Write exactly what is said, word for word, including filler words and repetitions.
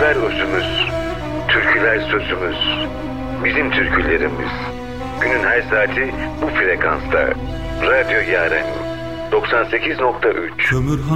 Sazlar özümüz, türküler sözümüz, bizim türkülerimiz. Günün her saati bu frekansta. Radyo Yaren doksan sekiz nokta üç.